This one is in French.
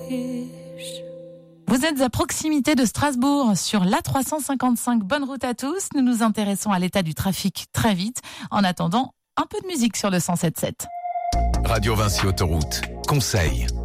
Vous êtes à proximité de Strasbourg, sur l'A355. Bonne route à tous. Nous nous intéressons à l'état du trafic très vite. En attendant, un peu de musique sur le 107.7. Radio Vinci Autoroute. Conseil.